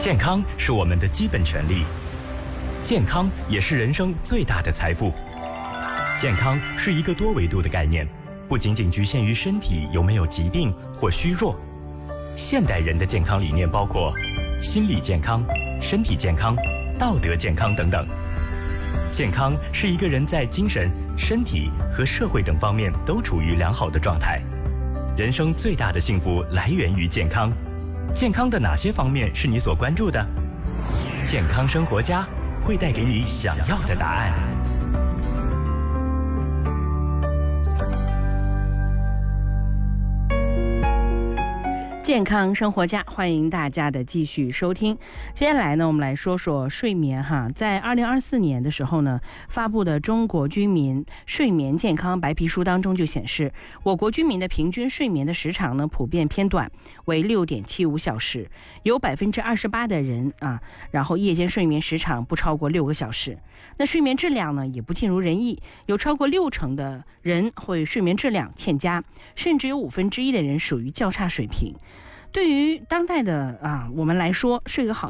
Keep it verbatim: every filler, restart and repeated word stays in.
健康是我们的基本权利，健康也是人生最大的财富。健康是一个多维度的概念，不仅仅局限于身体有没有疾病或虚弱。现代人的健康理念包括心理健康、身体健康、道德健康等等。健康是一个人在精神、身体和社会等方面都处于良好的状态。人生最大的幸福来源于健康。健康的哪些方面是你所关注的？健康生活家会带给你想要的答案。 健康生活家，欢迎大家的继续收听。接下来呢，我们来说说睡眠哈。在二零二四年的时候呢，发布的《中国居民睡眠健康白皮书》当中就显示，我国居民的平均睡眠的时长呢普遍偏短，为六点七五小时，有百分之二十八的人啊，然后夜间睡眠时长不超过六个小时。那睡眠质量呢也不尽如人意，有超过六成的人会睡眠质量欠佳，甚至有五分之一的人属于较差水平。对于当代的啊我们来说，睡个好